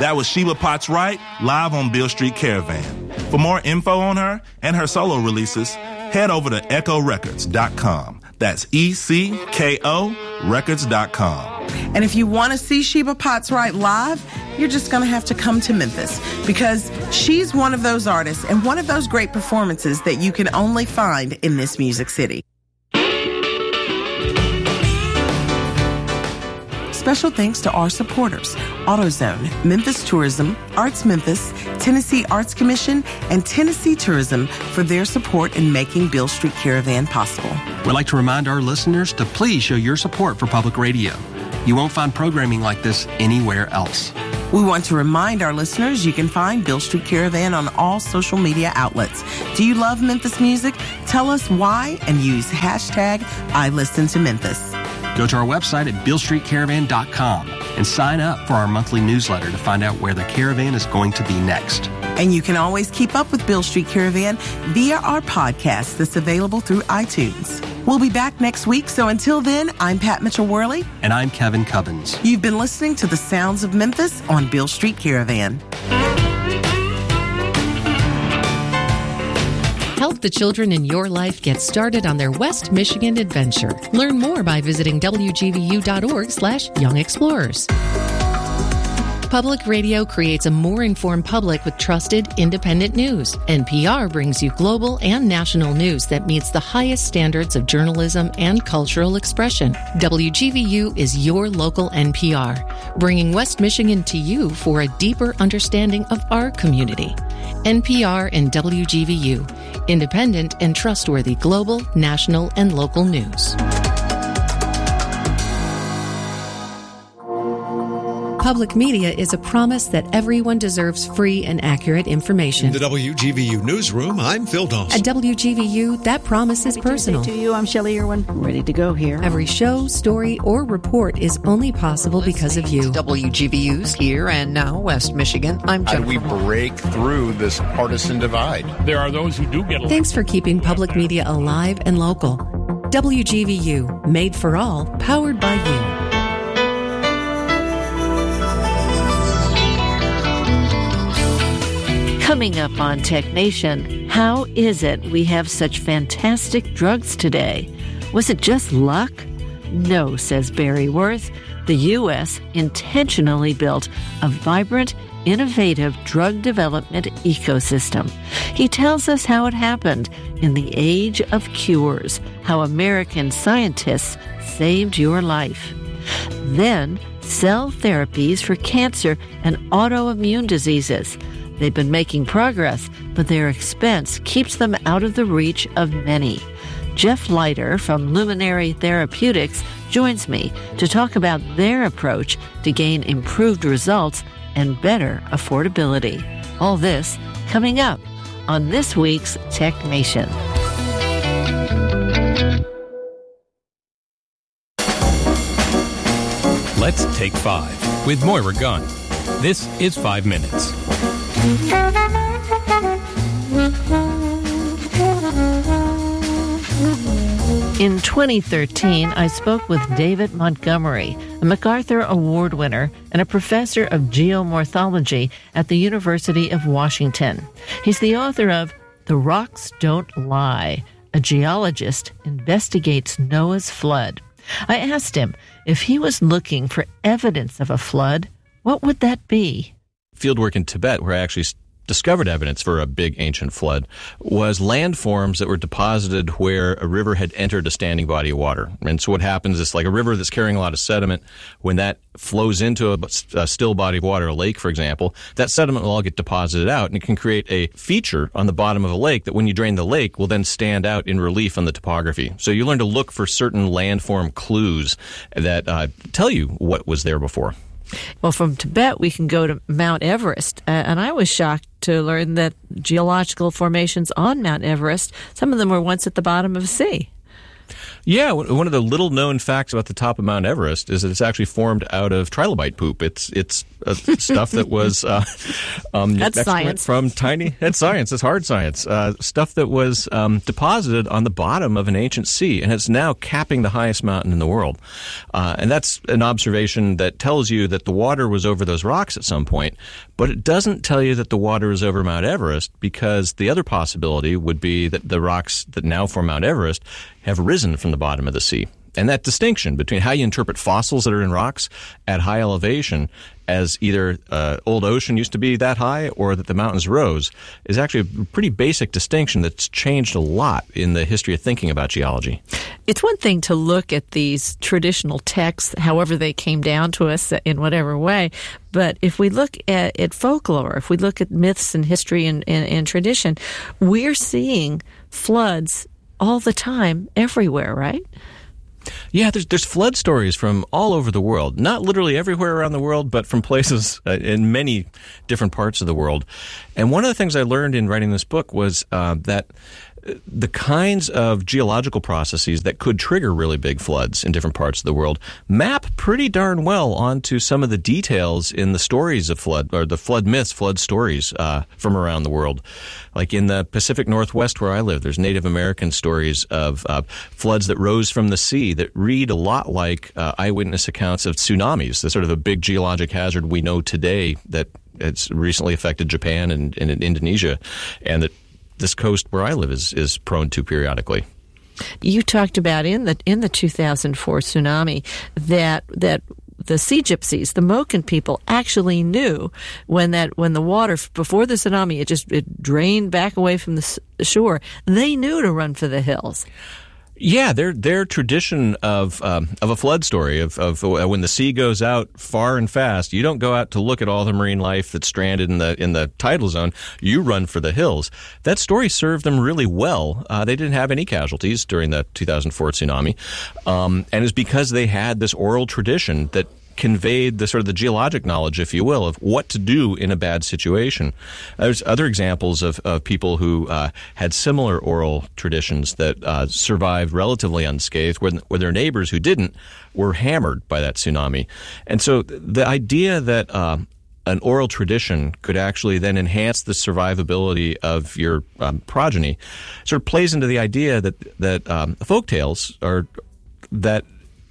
That was Sheba Potts Wright, live on Beale Street Caravan. For more info on her and her solo releases, head over to EchoRecords.com. That's ECKO Records.com. And if you want to see Sheba Potts Wright live, you're just going to have to come to Memphis, because she's one of those artists and one of those great performances that you can only find in this music city. Special thanks to our supporters: AutoZone, Memphis Tourism, Arts Memphis, Tennessee Arts Commission, and Tennessee Tourism for their support in making Beale Street Caravan possible. We'd like to remind our listeners to please show your support for public radio. You won't find programming like this anywhere else. We want to remind our listeners you can find Beale Street Caravan on all social media outlets. Do you love Memphis music? Tell us why and use hashtag #IListenToMemphis. Go to our website at BealeStreetCaravan.com and sign up for our monthly newsletter to find out where the caravan is going to be next. And you can always keep up with Beale Street Caravan via our podcast that's available through iTunes. We'll be back next week, so until then, I'm Pat Mitchell-Worley. And I'm Kevin Cubbins. You've been listening to the Sounds of Memphis on Beale Street Caravan. Help the children in your life get started on their West Michigan adventure. Learn more by visiting wgvu.org/Young Explorers. Public radio creates a more informed public with trusted, independent news. NPR brings you global and national news that meets the highest standards of journalism and cultural expression. WGVU is your local NPR, bringing West Michigan to you for a deeper understanding of our community. NPR and WGVU, independent and trustworthy global, national, and local news. Public media is a promise that everyone deserves free and accurate information. In the WGVU newsroom, I'm Phil Dawson. At WGVU, that promise is personal. To you, I'm Shelley Irwin. Ready to go here. Every show, story, or report is only possible because of you. WGVU's Here and Now, West Michigan. I'm Jennifer. How do we break through this partisan divide? There are those who do get. Thanks for keeping public media alive and local. WGVU, made for all, powered by you. Coming up on Tech Nation, how is it we have such fantastic drugs today? Was it just luck? No, says Barry Worth. The U.S. intentionally built a vibrant, innovative drug development ecosystem. He tells us how it happened in the age of cures, how American scientists saved your life. Then, cell therapies for cancer and autoimmune diseases. They've been making progress, but their expense keeps them out of the reach of many. Jeff Leiter from Luminary Therapeutics joins me to talk about their approach to gain improved results and better affordability. All this coming up on this week's Tech Nation. Let's take 5 with Moira Gunn. This is 5 Minutes. In 2013, I spoke with David Montgomery, a MacArthur Award winner and a professor of geomorphology at the University of Washington. He's the author of The Rocks Don't Lie. A geologist investigates Noah's flood. I asked him if he was looking for evidence of a flood, what would that be? Fieldwork in Tibet, where I actually discovered evidence for a big ancient flood, was landforms that were deposited where a river had entered a standing body of water. And so what happens is, like a river that's carrying a lot of sediment, when that flows into a still body of water, a lake, for example, that sediment will all get deposited out, and it can create a feature on the bottom of a lake that when you drain the lake will then stand out in relief on the topography. So you learn to look for certain landform clues that tell you what was there before. Well, from Tibet, we can go to Mount Everest. And I was shocked to learn that geological formations on Mount Everest, some of them were once at the bottom of the sea. Yeah, one of the little-known facts about the top of Mount Everest is that it's actually formed out of trilobite poop. It's stuff that was that's science from tiny. That's science. It's hard science. Stuff that was deposited on the bottom of an ancient sea, and it's now capping the highest mountain in the world. And that's an observation that tells you that the water was over those rocks at some point, but it doesn't tell you that the water is over Mount Everest, because the other possibility would be that the rocks that now form Mount Everest have risen from the bottom of the sea. And that distinction between how you interpret fossils that are in rocks at high elevation as either old ocean used to be that high or that the mountains rose is actually a pretty basic distinction that's changed a lot in the history of thinking about geology. It's one thing to look at these traditional texts, however they came down to us in whatever way, but if we look at folklore, if we look at myths and history and tradition, we're seeing floods all the time everywhere, right? Yeah, there's flood stories from all over the world. Not literally everywhere around the world, but from places in many different parts of the world. And one of the things I learned in writing this book was that the kinds of geological processes that could trigger really big floods in different parts of the world map pretty darn well onto some of the details in the stories of flood, or the flood myths, flood stories from around the world. Like in the Pacific Northwest where I live, there's Native American stories of floods that rose from the sea that read a lot like eyewitness accounts of tsunamis, the sort of a big geologic hazard we know today that it's recently affected Japan and Indonesia, and that this coast where I live is prone to periodically. You talked about in the 2004 tsunami that the sea gypsies, the Moken people, actually knew when the water before the tsunami it drained back away from the shore. They knew to run for the hills. Yeah, their tradition of a flood story of when the sea goes out far and fast, you don't go out to look at all the marine life that's stranded in the tidal zone. You run for the hills. That story served them really well. They didn't have any casualties during the 2004 tsunami, and it's because they had this oral tradition that conveyed the sort of the geologic knowledge, if you will, of what to do in a bad situation. There's other examples of people who had similar oral traditions that survived relatively unscathed, where their neighbors who didn't were hammered by that tsunami. And so the idea that an oral tradition could actually then enhance the survivability of your progeny sort of plays into the idea that folk tales that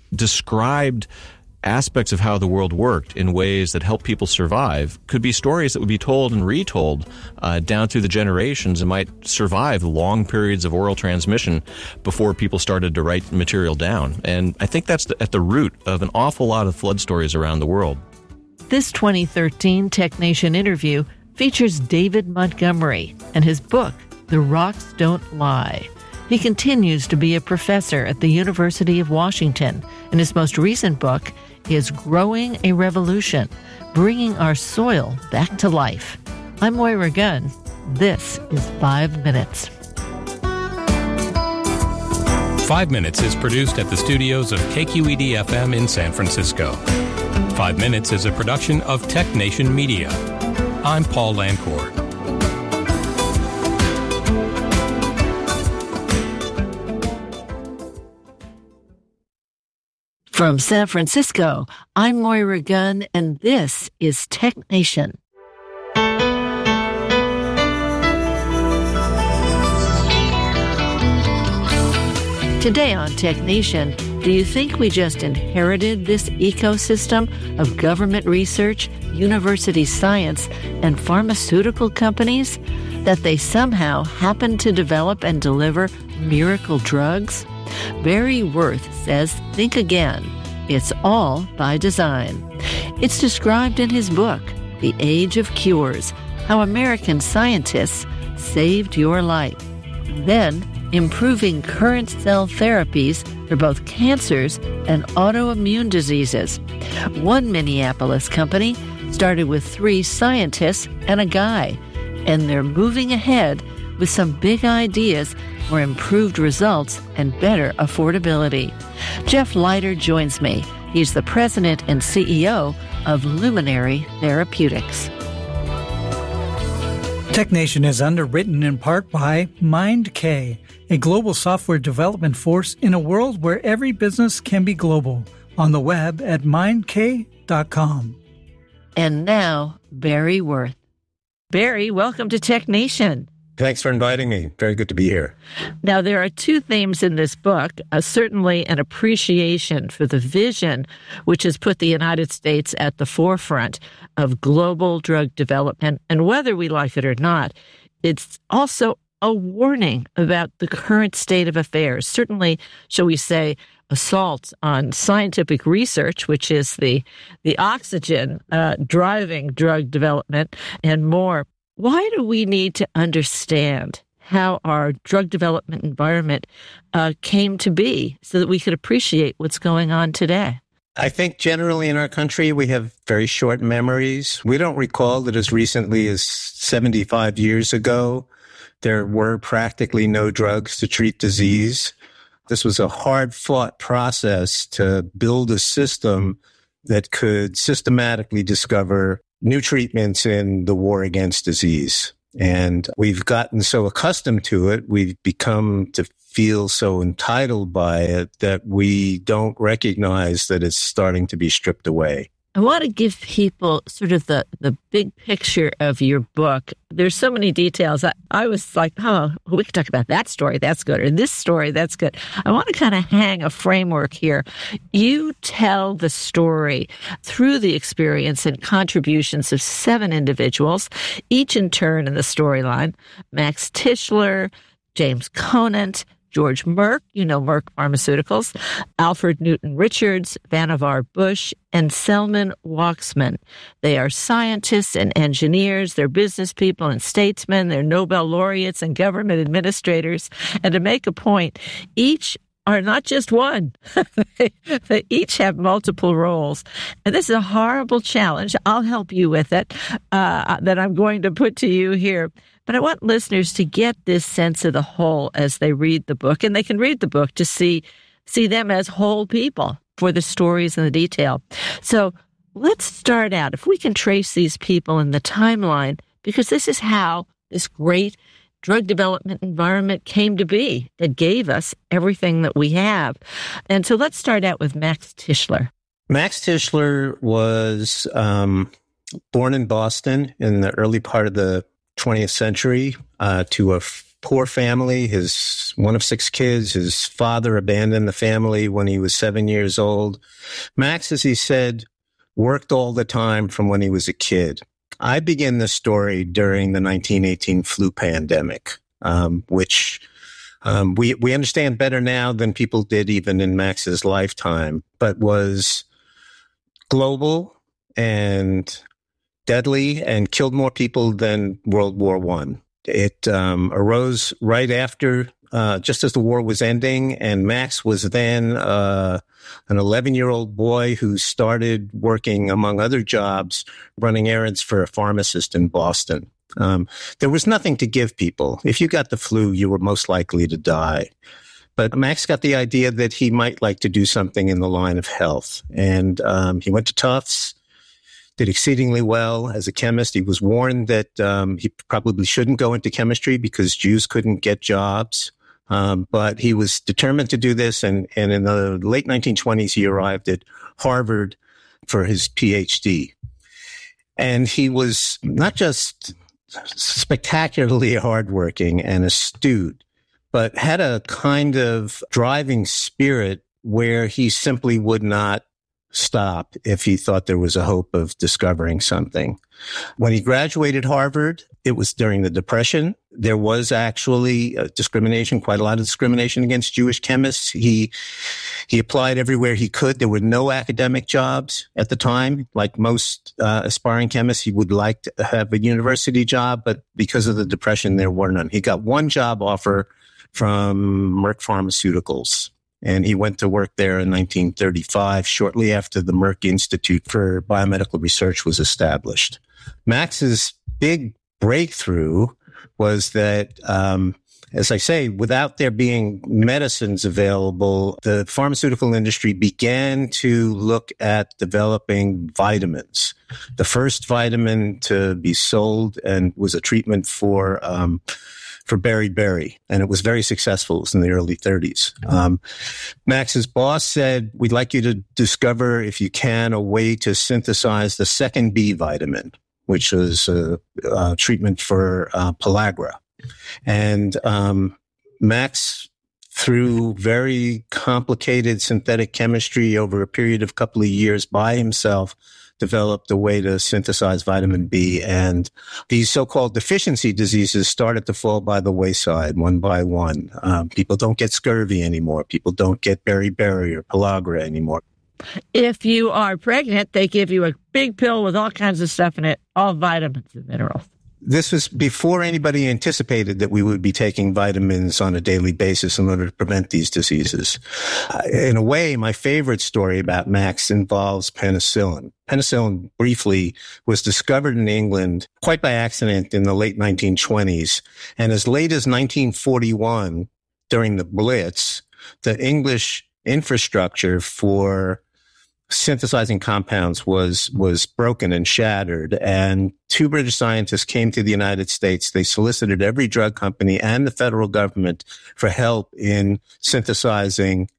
described aspects of how the world worked in ways that help people survive could be stories that would be told and retold down through the generations and might survive long periods of oral transmission before people started to write material down. And I think that's at the root of an awful lot of flood stories around the world. This 2013 Tech Nation interview features David Montgomery and his book, The Rocks Don't Lie. He continues to be a professor at the University of Washington, and his most recent book is Growing a Revolution, Bringing Our Soil Back to Life. I'm Moira Gunn. This is 5 Minutes. 5 Minutes is produced at the studios of KQED-FM in San Francisco. 5 Minutes is a production of Tech Nation Media. I'm Paul Lancourt. From San Francisco, I'm Moira Gunn, and this is Tech Nation. Today on Tech Nation, do you think we just inherited this ecosystem of government research, university science, and pharmaceutical companies? That they somehow happen to develop and deliver miracle drugs? Barry Worth says, think again. It's all by design. It's described in his book, The Age of Cures, How American Scientists Saved Your Life. Then, improving current cell therapies for both cancers and autoimmune diseases. One Minneapolis company started with 3 scientists and a guy, and they're moving ahead with some big ideas for improved results and better affordability. Jeff Leiter joins me. He's the president and CEO of Luminary Therapeutics. Tech Nation is underwritten in part by MindK, a global software development force in a world where every business can be global. On the web at mindk.com. And now, Barry Worth. Barry, welcome to Tech Nation. Thanks for inviting me. Very good to be here. Now, there are two themes in this book, certainly an appreciation for the vision which has put the United States at the forefront of global drug development. And whether we like it or not, it's also a warning about the current state of affairs. Certainly, shall we say, assault on scientific research, which is the oxygen driving drug development and more. Why do we need to understand how our drug development environment came to be so that we could appreciate what's going on today? I think generally in our country, we have very short memories. We don't recall that as recently as 75 years ago, there were practically no drugs to treat disease. This was a hard-fought process to build a system that could systematically discover new treatments in the war against disease. And we've gotten so accustomed to it, we've become to feel so entitled by it that we don't recognize that it's starting to be stripped away. I want to give people sort of the big picture of your book. There's so many details. I was like, oh, we could talk about that story. That's good. Or this story. That's good. I want to kind of hang a framework here. You tell the story through the experience and contributions of 7 individuals, each in turn in the storyline. Max Tishler, James Conant, George Merck, you know Merck Pharmaceuticals, Alfred Newton Richards, Vannevar Bush, and Selman Waksman. They are scientists and engineers, they're business people and statesmen, they're Nobel laureates and government administrators. And to make a point, each are not just one. They each have multiple roles. And this is a horrible challenge. I'll help you with it, that I'm going to put to you here. But I want listeners to get this sense of the whole as they read the book. And they can read the book to see them as whole people for the stories and the detail. So let's start out. If we can trace these people in the timeline, because this is how this great drug development environment came to be. It gave us everything that we have. And so let's start out with Max Tishler. Max Tishler was born in Boston in the early part of the 20th century to a poor family. His one of 6 kids. His father abandoned the family when he was 7 years old. Max, as he said, worked all the time from when he was a kid. I begin the story during the 1918 flu pandemic, which we understand better now than people did even in Max's lifetime, but was global and deadly and killed more people than World War I. It arose right after, just as the war was ending, and Max was then an 11-year-old boy who started working, among other jobs, running errands for a pharmacist in Boston. There was nothing to give people. If you got the flu, you were most likely to die. But Max got the idea that he might like to do something in the line of health. And he went to Tufts, did exceedingly well as a chemist. He was warned that he probably shouldn't go into chemistry because Jews couldn't get jobs. But he was determined to do this. And in the late 1920s, he arrived at Harvard for his PhD. And he was not just spectacularly hardworking and astute, but had a kind of driving spirit where he simply would not stop if he thought there was a hope of discovering something. When he graduated Harvard, it was during the Depression. There was actually discrimination, quite a lot of discrimination against Jewish chemists. He applied everywhere he could. There were no academic jobs at the time. Like most aspiring chemists, he would like to have a university job, but because of the Depression, there were none. He got one job offer from Merck Pharmaceuticals, and he went to work there in 1935, shortly after the Merck Institute for Biomedical Research was established. Max's big breakthrough was that, as I say, without there being medicines available, the pharmaceutical industry began to look at developing vitamins. The first vitamin to be sold and was a treatment for for beriberi, and it was very successful. It was in the early 30s. Max's boss said, we'd like you to discover, if you can, a way to synthesize the second B vitamin, which is a treatment for pellagra. And Max, through very complicated synthetic chemistry over a period of a couple of years by himself, developed a way to synthesize vitamin B. And these so-called deficiency diseases started to fall by the wayside one by one. People don't get scurvy anymore. People don't get beriberi or pellagra anymore. If you are pregnant, they give you a big pill with all kinds of stuff in it, all vitamins and minerals. This was before anybody anticipated that we would be taking vitamins on a daily basis in order to prevent these diseases. In a way, my favorite story about Max involves penicillin. Penicillin, briefly, was discovered in England quite by accident in the late 1920s. And as late as 1941, during the Blitz, the English infrastructure for synthesizing compounds was broken and shattered. And two British scientists came to the United States. They solicited every drug company and the federal government for help in synthesizing